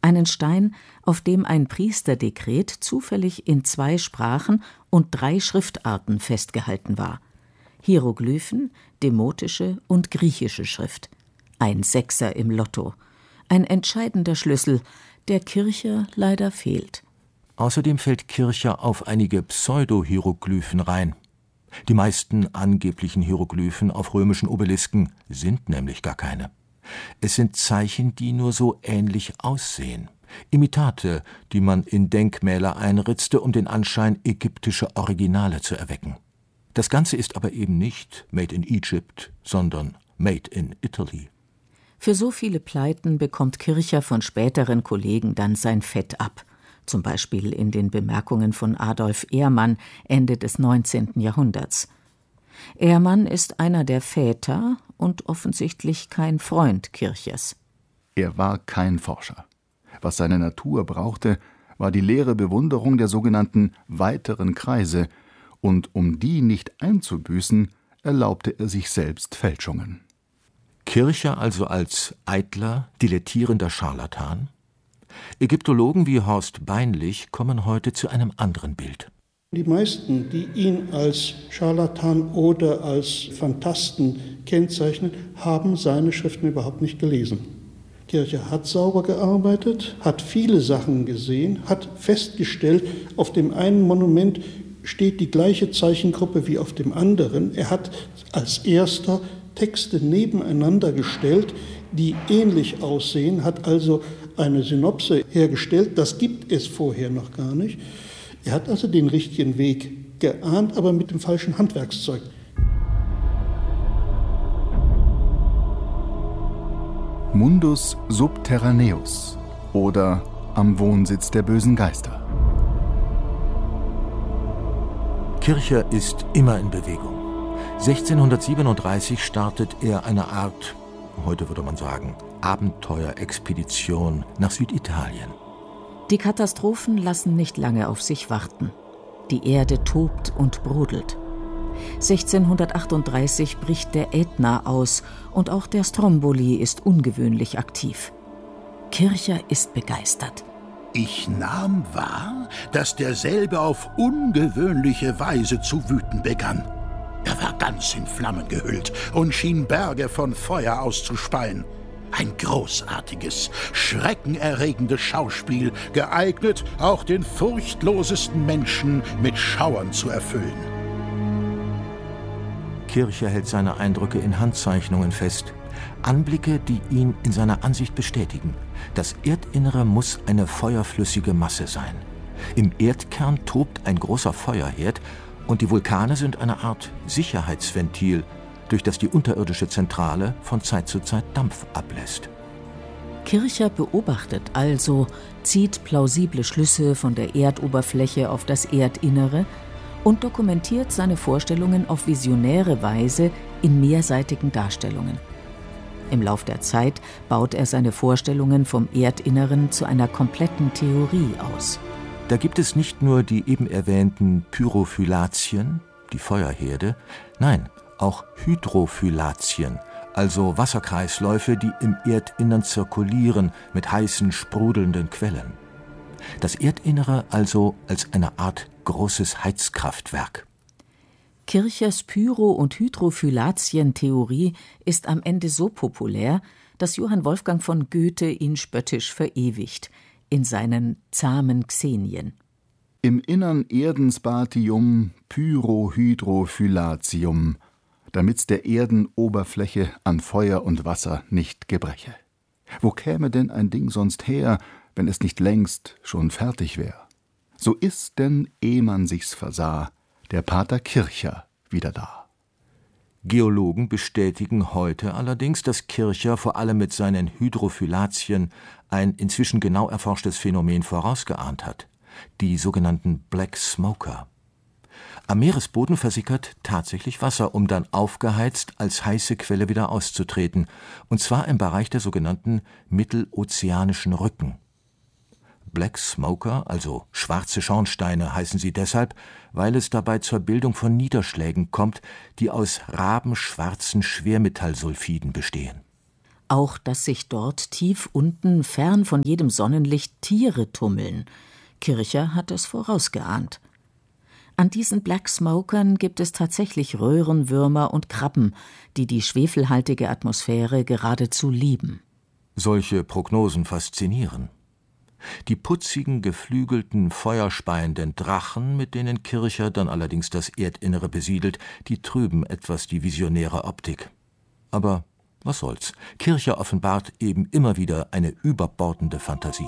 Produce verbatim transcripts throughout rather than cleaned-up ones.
Einen Stein, auf dem ein Priesterdekret zufällig in zwei Sprachen und drei Schriftarten festgehalten war: Hieroglyphen, demotische und griechische Schrift. Ein Sechser im Lotto. Ein entscheidender Schlüssel, der Kircher leider fehlt. Außerdem fällt Kircher auf einige Pseudo-Hieroglyphen rein. Die meisten angeblichen Hieroglyphen auf römischen Obelisken sind nämlich gar keine. Es sind Zeichen, die nur so ähnlich aussehen. Imitate, die man in Denkmäler einritzte, um den Anschein ägyptischer Originale zu erwecken. Das Ganze ist aber eben nicht Made in Egypt, sondern Made in Italy. Für so viele Pleiten bekommt Kircher von späteren Kollegen dann sein Fett ab. Zum Beispiel in den Bemerkungen von Adolf Ehrmann Ende des neunzehnten Jahrhunderts. Ehrmann ist einer der Väter und offensichtlich kein Freund Kirchers. Er war kein Forscher. Was seine Natur brauchte, war die leere Bewunderung der sogenannten weiteren Kreise, und um die nicht einzubüßen, erlaubte er sich selbst Fälschungen. Kircher also als eitler, dilettierender Scharlatan? Ägyptologen wie Horst Beinlich kommen heute zu einem anderen Bild. Die meisten, die ihn als Scharlatan oder als Phantasten kennzeichnen, haben seine Schriften überhaupt nicht gelesen. Kircher hat sauber gearbeitet, hat viele Sachen gesehen, hat festgestellt, auf dem einen Monument steht die gleiche Zeichengruppe wie auf dem anderen. Er hat als erster Texte nebeneinander gestellt, die ähnlich aussehen, hat also eine Synopse hergestellt. Das gibt es vorher noch gar nicht. Er hat also den richtigen Weg geahnt, aber mit dem falschen Handwerkszeug. Mundus subterraneus oder am Wohnsitz der bösen Geister. Kircher ist immer in Bewegung. sechzehnhundertsiebenunddreißig startet er eine Art, heute würde man sagen, Abenteuerexpedition nach Süditalien. Die Katastrophen lassen nicht lange auf sich warten. Die Erde tobt und brodelt. sechzehnhundertachtunddreißig bricht der Ätna aus und auch der Stromboli ist ungewöhnlich aktiv. Kircher ist begeistert. Ich nahm wahr, dass derselbe auf ungewöhnliche Weise zu wüten begann. Er war ganz in Flammen gehüllt und schien Berge von Feuer auszuspeien. Ein großartiges, schreckenerregendes Schauspiel, geeignet, auch den furchtlosesten Menschen mit Schauern zu erfüllen. Kircher hält seine Eindrücke in Handzeichnungen fest. Anblicke, die ihn in seiner Ansicht bestätigen. Das Erdinnere muss eine feuerflüssige Masse sein. Im Erdkern tobt ein großer Feuerherd und die Vulkane sind eine Art Sicherheitsventil, durch das die unterirdische Zentrale von Zeit zu Zeit Dampf ablässt. Kircher beobachtet also, zieht plausible Schlüsse von der Erdoberfläche auf das Erdinnere und dokumentiert seine Vorstellungen auf visionäre Weise in mehrseitigen Darstellungen. Im Lauf der Zeit baut er seine Vorstellungen vom Erdinneren zu einer kompletten Theorie aus. Da gibt es nicht nur die eben erwähnten Pyrophylatien, die Feuerherde, nein, auch Hydrophylatien, also Wasserkreisläufe, die im Erdinnern zirkulieren mit heißen, sprudelnden Quellen. Das Erdinnere also als eine Art großes Heizkraftwerk. Kirchers Pyro- und Hydrophylatien-Theorie ist am Ende so populär, dass Johann Wolfgang von Goethe ihn spöttisch verewigt in seinen zahmen Xenien. Im innern Erdensbatium Pyrohydrophyllatium, damit's der Erdenoberfläche an Feuer und Wasser nicht gebreche. Wo käme denn ein Ding sonst her, wenn es nicht längst schon fertig wär? So ist denn, eh man sich's versah, der Pater Kircher wieder da. Geologen bestätigen heute allerdings, dass Kircher vor allem mit seinen Hydrophylatien ein inzwischen genau erforschtes Phänomen vorausgeahnt hat, die sogenannten Black Smoker. Am Meeresboden versickert tatsächlich Wasser, um dann aufgeheizt als heiße Quelle wieder auszutreten, und zwar im Bereich der sogenannten mittelozeanischen Rücken. Black Smoker, also schwarze Schornsteine, heißen sie deshalb, weil es dabei zur Bildung von Niederschlägen kommt, die aus rabenschwarzen Schwermetallsulfiden bestehen. Auch, dass sich dort tief unten, fern von jedem Sonnenlicht, Tiere tummeln. Kircher hat es vorausgeahnt. An diesen Black Smokern gibt es tatsächlich Röhrenwürmer und Krabben, die die schwefelhaltige Atmosphäre geradezu lieben. Solche Prognosen faszinieren. Die putzigen, geflügelten, feuerspeienden Drachen, mit denen Kircher dann allerdings das Erdinnere besiedelt, die trüben etwas die visionäre Optik. Aber was soll's? Kircher offenbart eben immer wieder eine überbordende Fantasie.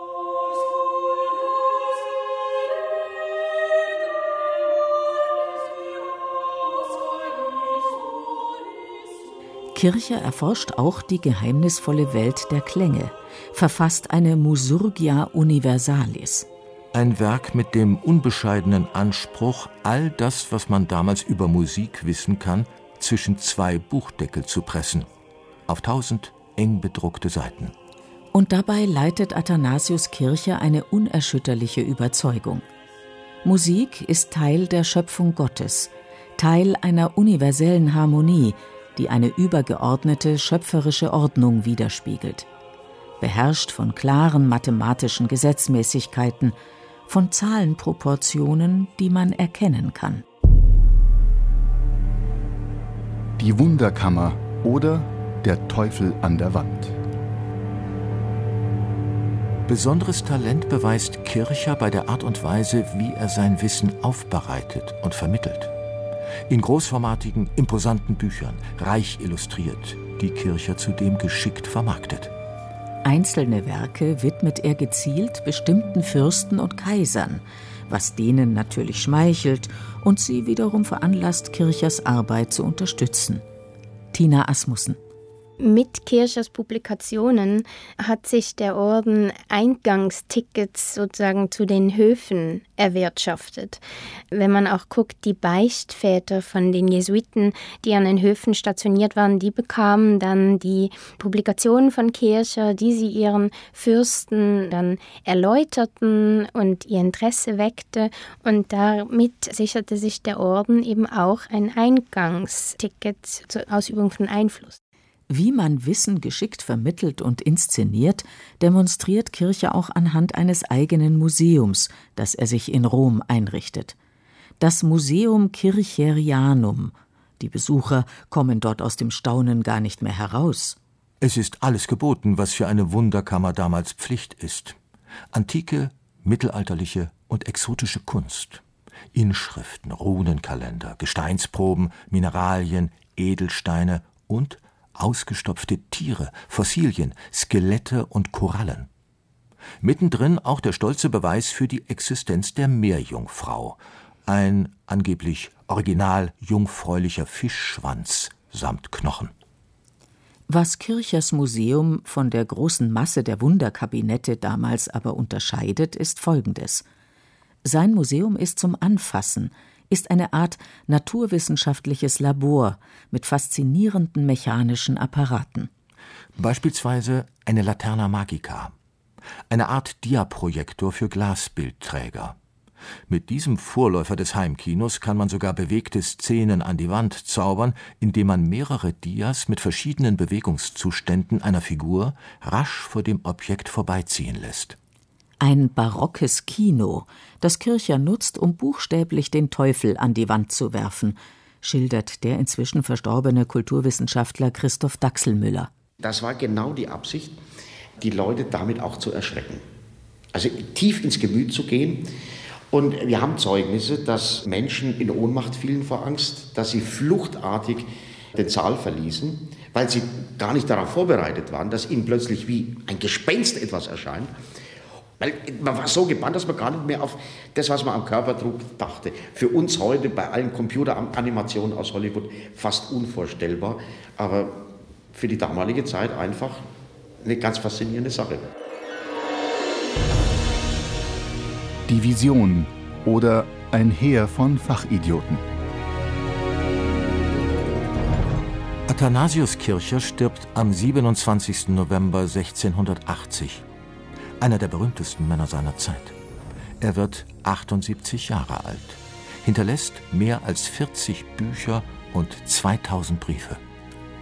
Kircher erforscht auch die geheimnisvolle Welt der Klänge, verfasst eine Musurgia Universalis. Ein Werk mit dem unbescheidenen Anspruch, all das, was man damals über Musik wissen kann, zwischen zwei Buchdeckel zu pressen, auf tausend eng bedruckte Seiten. Und dabei leitet Athanasius Kircher eine unerschütterliche Überzeugung. Musik ist Teil der Schöpfung Gottes, Teil einer universellen Harmonie, die eine übergeordnete schöpferische Ordnung widerspiegelt. Beherrscht von klaren mathematischen Gesetzmäßigkeiten, von Zahlenproportionen, die man erkennen kann. Die Wunderkammer oder der Teufel an der Wand. Besonderes Talent beweist Kircher bei der Art und Weise, wie er sein Wissen aufbereitet und vermittelt. In großformatigen, imposanten Büchern, reich illustriert, die Kircher zudem geschickt vermarktet. Einzelne Werke widmet er gezielt bestimmten Fürsten und Kaisern, was denen natürlich schmeichelt und sie wiederum veranlasst, Kirchers Arbeit zu unterstützen. Tina Asmussen. Mit Kirchers Publikationen hat sich der Orden Eingangstickets sozusagen zu den Höfen erwirtschaftet. Wenn man auch guckt, die Beichtväter von den Jesuiten, die an den Höfen stationiert waren, die bekamen dann die Publikationen von Kircher, die sie ihren Fürsten dann erläuterten und ihr Interesse weckte. Und damit sicherte sich der Orden eben auch ein Eingangsticket zur Ausübung von Einfluss. Wie man Wissen geschickt vermittelt und inszeniert, demonstriert Kircher auch anhand eines eigenen Museums, das er sich in Rom einrichtet. Das Museum Kircherianum. Die Besucher kommen dort aus dem Staunen gar nicht mehr heraus. Es ist alles geboten, was für eine Wunderkammer damals Pflicht ist. Antike, mittelalterliche und exotische Kunst. Inschriften, Runenkalender, Gesteinsproben, Mineralien, Edelsteine und ausgestopfte Tiere, Fossilien, Skelette und Korallen. Mittendrin auch der stolze Beweis für die Existenz der Meerjungfrau, ein angeblich original jungfräulicher Fischschwanz samt Knochen. Was Kirchers Museum von der großen Masse der Wunderkabinette damals aber unterscheidet, ist Folgendes. Sein Museum ist zum Anfassen, ist eine Art naturwissenschaftliches Labor mit faszinierenden mechanischen Apparaten. Beispielsweise eine Laterna Magica, eine Art Diaprojektor für Glasbildträger. Mit diesem Vorläufer des Heimkinos kann man sogar bewegte Szenen an die Wand zaubern, indem man mehrere Dias mit verschiedenen Bewegungszuständen einer Figur rasch vor dem Objekt vorbeiziehen lässt. Ein barockes Kino, das Kircher nutzt, um buchstäblich den Teufel an die Wand zu werfen, schildert der inzwischen verstorbene Kulturwissenschaftler Christoph Daxelmüller. Das war genau die Absicht, die Leute damit auch zu erschrecken. Also tief ins Gemüt zu gehen. Und wir haben Zeugnisse, dass Menschen in Ohnmacht fielen vor Angst, dass sie fluchtartig den Saal verließen, weil sie gar nicht darauf vorbereitet waren, dass ihnen plötzlich wie ein Gespenst etwas erscheint. Weil man war so gebannt, dass man gar nicht mehr auf das, was man am Körper trug, dachte. Für uns heute bei allen Computeranimationen aus Hollywood fast unvorstellbar, aber für die damalige Zeit einfach eine ganz faszinierende Sache. Die Vision oder ein Heer von Fachidioten. Athanasius Kircher stirbt am siebenundzwanzigsten November sechzehnhundertachtzig. Einer der berühmtesten Männer seiner Zeit. Er wird achtundsiebzig Jahre alt, hinterlässt mehr als vierzig Bücher und zweitausend Briefe.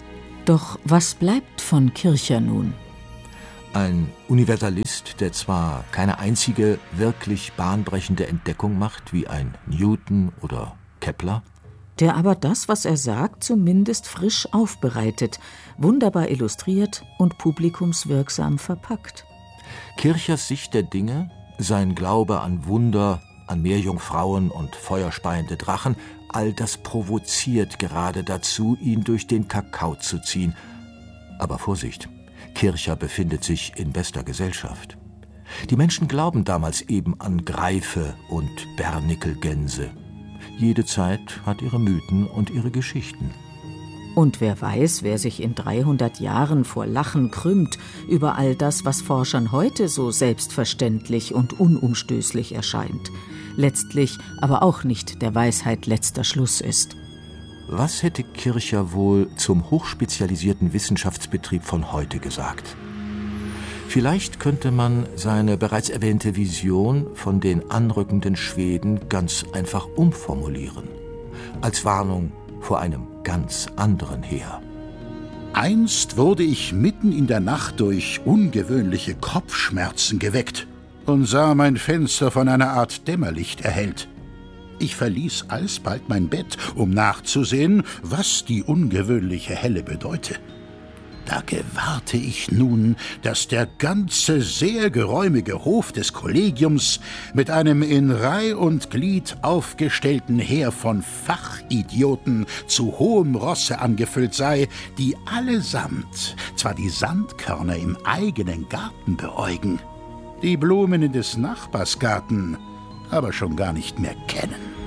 Doch was bleibt von Kircher nun? Ein Universalist, der zwar keine einzige wirklich bahnbrechende Entdeckung macht, wie ein Newton oder Kepler, der aber das, was er sagt, zumindest frisch aufbereitet, wunderbar illustriert und publikumswirksam verpackt. Kirchers Sicht der Dinge, sein Glaube an Wunder, an Meerjungfrauen und feuerspeiende Drachen, all das provoziert gerade dazu, ihn durch den Kakao zu ziehen. Aber Vorsicht, Kircher befindet sich in bester Gesellschaft. Die Menschen glauben damals eben an Greife und Bernickelgänse. Jede Zeit hat ihre Mythen und ihre Geschichten. Und wer weiß, wer sich in dreihundert Jahren vor Lachen krümmt über all das, was Forschern heute so selbstverständlich und unumstößlich erscheint, letztlich aber auch nicht der Weisheit letzter Schluss ist. Was hätte Kircher wohl zum hochspezialisierten Wissenschaftsbetrieb von heute gesagt? Vielleicht könnte man seine bereits erwähnte Vision von den anrückenden Schweden ganz einfach umformulieren. Als Warnung vor einem ganz anderen Heer. Einst wurde ich mitten in der Nacht durch ungewöhnliche Kopfschmerzen geweckt und sah mein Fenster von einer Art Dämmerlicht erhellt. Ich verließ alsbald mein Bett, um nachzusehen, was die ungewöhnliche Helle bedeute. Da gewahrte ich nun, dass der ganze sehr geräumige Hof des Kollegiums mit einem in Reih und Glied aufgestellten Heer von Fachidioten zu hohem Rosse angefüllt sei, die allesamt zwar die Sandkörner im eigenen Garten beäugen, die Blumen des Nachbarsgarten aber schon gar nicht mehr kennen.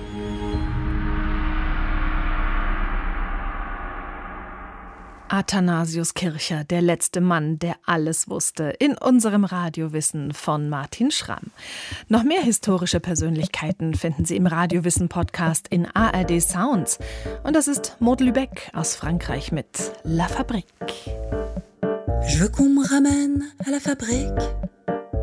Athanasius Kircher, der letzte Mann, der alles wusste, in unserem Radiowissen von Martin Schramm. Noch mehr historische Persönlichkeiten finden Sie im Radiowissen-Podcast in A R D Sounds. Und das ist Maud Lübeck aus Frankreich mit La Fabrique. Je veux qu'on me ramène à la fabrique.